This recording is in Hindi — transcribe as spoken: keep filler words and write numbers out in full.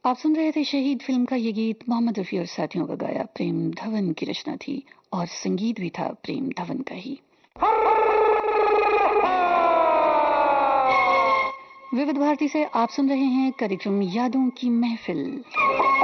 आप सुन रहे थे शहीद फिल्म का ये गीत मोहम्मद रफ़ी और साथियों का गाया। प्रेम धवन की रचना थी और संगीत भी था प्रेम धवन का ही। विविध भारती से आप सुन रहे हैं कार्यक्रम यादों की महफिल।